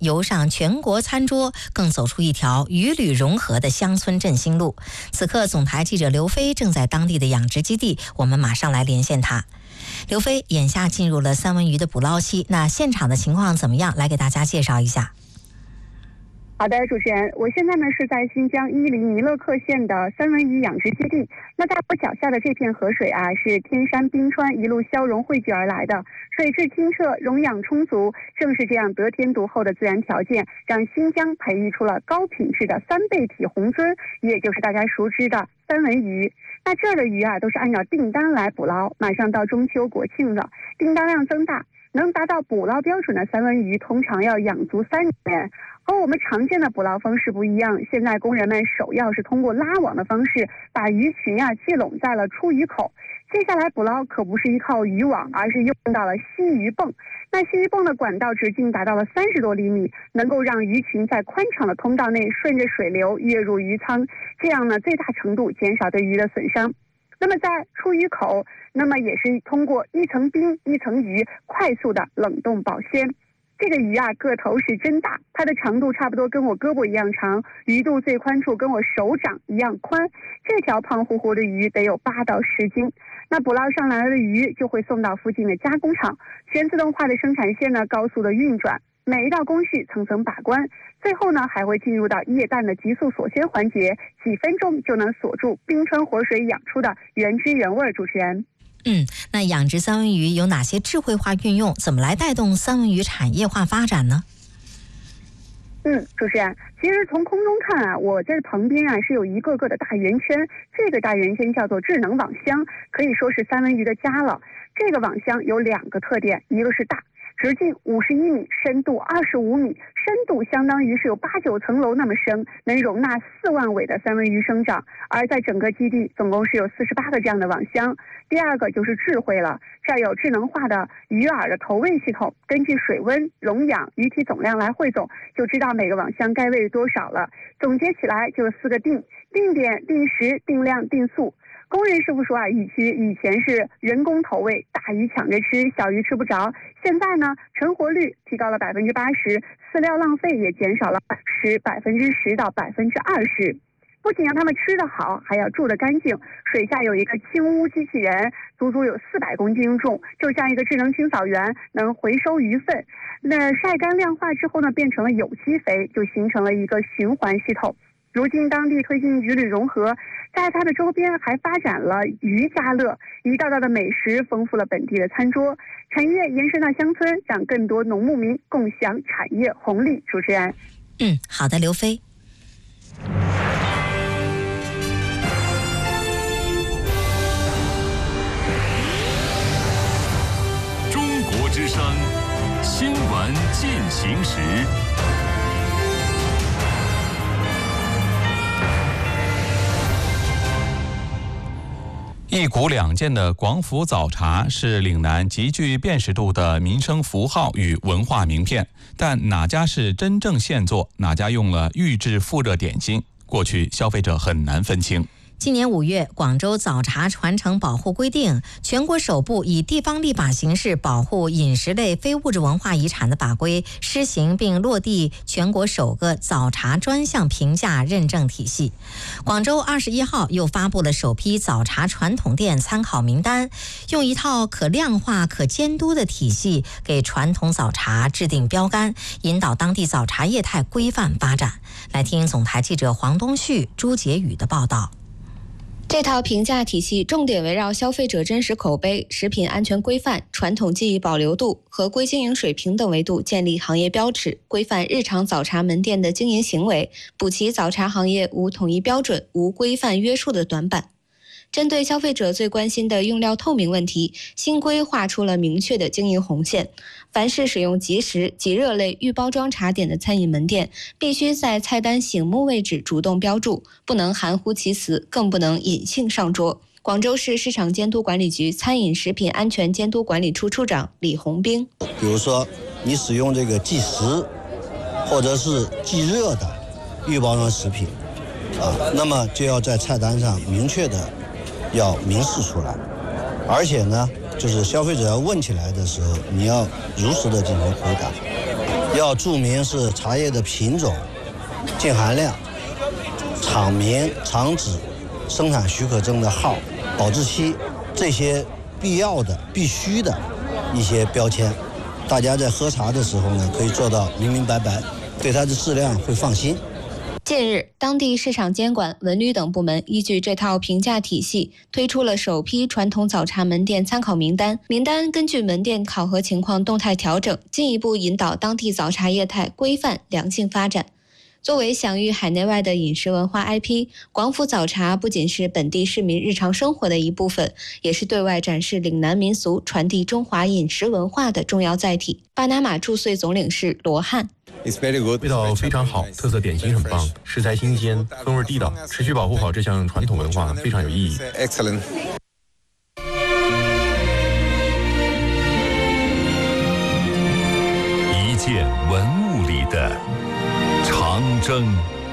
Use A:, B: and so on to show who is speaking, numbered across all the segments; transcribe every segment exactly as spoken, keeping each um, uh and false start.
A: 游上全国餐桌，更走出一条鱼旅融合的乡村振兴路。此刻，总台记者刘飞正在当地的养殖基地，我们马上来连线他。刘飞，眼下进入了三文鱼的捕捞期，那现场的情况怎么样？来给大家介绍一下。
B: 好的，主持人，我现在呢是在新疆伊犁尼勒克县的三文鱼养殖基地。那在我脚下的这片河水啊，是天山冰川一路消融汇聚而来的，水质清澈，溶氧充足。正是这样得天独厚的自然条件，让新疆培育出了高品质的三倍体红鳟，也就是大家熟知的三文鱼。那这儿的鱼啊，都是按照订单来捕捞。马上到中秋国庆了，订单量增大，能达到捕捞标准的三文鱼，通常要养足三年。和我们常见的捕捞方式不一样，现在工人们首要是通过拉网的方式，把鱼群啊聚拢在了出鱼口。接下来捕捞可不是依靠渔网，而是用到了吸鱼泵。那吸鱼泵的管道直径达到了三十多厘米，能够让鱼群在宽敞的通道内顺着水流跃入鱼舱，这样呢最大程度减少对鱼的损伤。那么在出鱼口，那么也是通过一层冰一层鱼快速的冷冻保鲜。这个鱼啊个头是真大，它的长度差不多跟我胳膊一样长，鱼肚最宽处跟我手掌一样宽。这条胖乎乎的鱼得有八到十斤。那捕捞上来的鱼就会送到附近的加工厂，全自动化的生产线呢高速的运转，每一道工序层层把关，最后呢还会进入到液氮的急速锁鲜环节，几分钟就能锁住冰川活水养出的原汁原味。主持人。
A: 嗯，那养殖三文鱼有哪些智慧化运用？怎么来带动三文鱼产业化发展呢？
B: 嗯，主持人，其实从空中看啊，我这旁边啊是有一个个的大圆圈，这个大圆圈叫做智能网箱，可以说是三文鱼的家了。这个网箱有两个特点，一个是大，直径五十一米，深度二十五米，深度相当于是有八九层楼那么深，能容纳四万尾的三文鱼生长。而在整个基地总共是有四十八个这样的网箱。第二个就是智慧了，这儿有智能化的鱼饵的投喂系统，根据水温、溶氧、鱼体总量来汇总，就知道每个网箱该喂多少了。总结起来就是四个定：定点、定时、定量、定速。工人师傅说啊，以前以前是人工投喂，大鱼抢着吃，小鱼吃不着。现在呢，成活率提高了百分之八十，饲料浪费也减少了十百分之十到百分之二十。不仅让他们吃得好，还要住得干净。水下有一个清污机器人，足足有四百公斤重，就像一个智能清扫员，能回收鱼粪。那晒干量化之后呢，变成了有机肥，就形成了一个循环系统。如今当地推进鱼旅融合，在它的周边还发展了渔家乐，一道道的美食丰富了本地的餐桌。产业延伸到乡村，让更多农牧民共享产业红利。主持人，
A: 嗯，好的，刘飞。
C: 中国之声新闻进行时。一股两件的广府早茶是岭南极具辨识度的民生符号与文化名片，但哪家是真正现做，哪家用了预制复热点心，过去消费者很难分清。
A: 今年五月，广州早茶传承保护规定全国首部以地方立法形式保护饮食类非物质文化遗产的法规施行并落地全国首个早茶专项评价认证体系。广州二十一号又发布了首批早茶传统店参考名单，用一套可量化、可监督的体系给传统早茶制定标杆，引导当地早茶业态规范发展。来听总台记者黄东旭、朱杰宇的报道。
D: 这套评价体系重点围绕消费者真实口碑、食品安全规范、传统技艺保留度、合规经营水平等维度建立行业标尺，规范日常早茶门店的经营行为，补齐早茶行业无统一标准、无规范约束的短板。针对消费者最关心的用料透明问题，新规划出了明确的经营红线。凡是使用即食、即热类预包装茶点的餐饮门店，必须在菜单醒目位置主动标注，不能含糊其辞，更不能隐性上桌。广州市市场监督管理局餐饮食品安全监督管理处处长李红兵，
E: 比如说你使用这个即食或者是即热的预包装食品啊，那么就要在菜单上明确的要明示出来，而且呢就是消费者要问起来的时候，你要如实的进行回答要注明是茶叶的品种、净含量、厂名、厂址、生产许可证的号、保质期这些必要的、必须的一些标签。大家在喝茶的时候呢，可以做到明明白白，对它的质量会放心。
D: 近日，当地市场监管、文旅等部门依据这套评价体系，推出了首批传统早茶门店参考名单。名单根据门店考核情况动态调整，进一步引导当地早茶业态规范良性发展。作为享誉海内外的饮食文化 I P， 广府早茶不仅是本地市民日常生活的一部分，也是对外展示岭南民俗、传递中华饮食文化的重要载体。巴拿马驻穗总领事罗汉。
F: 味道非常好，特色点心很棒，食材新鲜，风味地道，持续保护好这项传统文化非常有意义。
G: 一件文物里的长征。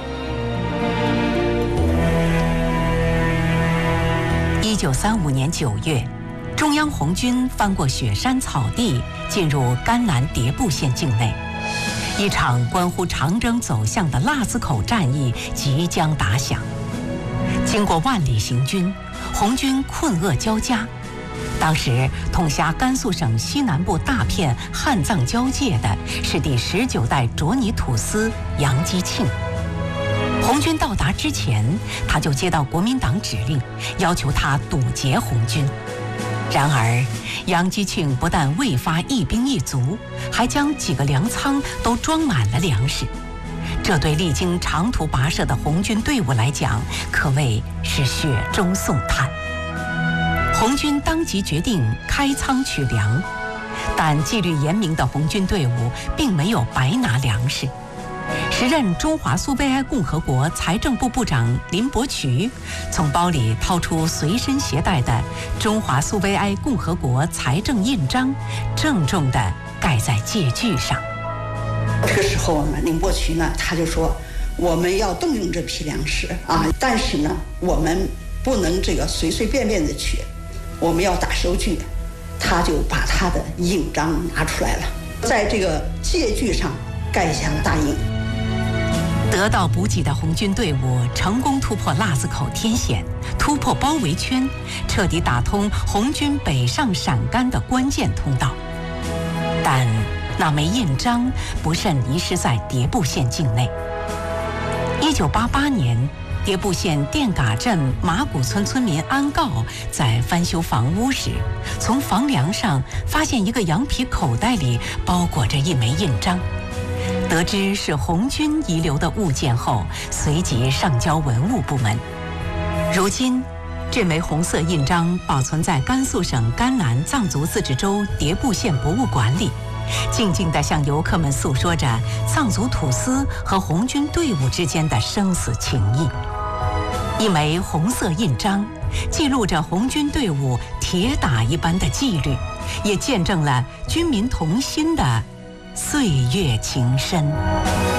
H: 一九三五年九月，中央红军翻过雪山草地，进入甘南迭部县境内。一场关乎长征走向的腊子口战役即将打响。经过万里行军，红军困厄交加。当时统辖甘肃省西南部大片汉藏交界的是第十九代卓尼土司杨基庆。红军到达之前，他就接到国民党指令，要求他堵截红军。然而，杨基庆不但未发一兵一卒，还将几个粮仓都装满了粮食。这对历经长途跋涉的红军队伍来讲，可谓是雪中送炭。红军当即决定开仓取粮，但纪律严明的红军队伍并没有白拿粮食。时任中华苏维埃共和国财政部部长林伯渠从包里掏出随身携带的中华苏维埃共和国财政印章，郑重地盖在借据上。
I: 这个时候呢，林伯渠呢，他就说我们要动用这批粮食啊，但是呢，我们不能这个随随便便的取，我们要打收据。他就把他的印章拿出来了，在这个借据上盖下了大印。
H: 得到补给的红军队伍成功突破腊子口天险，突破包围圈，彻底打通红军北上陕甘的关键通道。但那枚印章不慎遗失在迭部县境内。一九八八年，迭部县店嘎镇马古村村民安告在翻修房屋时，从房梁上发现一个羊皮口袋里包裹着一枚印章。得知是红军遗留的物件后，随即上交文物部门。如今，这枚红色印章保存在甘肃省甘南藏族自治州迭部县博物馆里，静静地向游客们诉说着藏族土司和红军队伍之间的生死情谊。一枚红色印章，记录着红军队伍铁打一般的纪律，也见证了军民同心的岁月情深。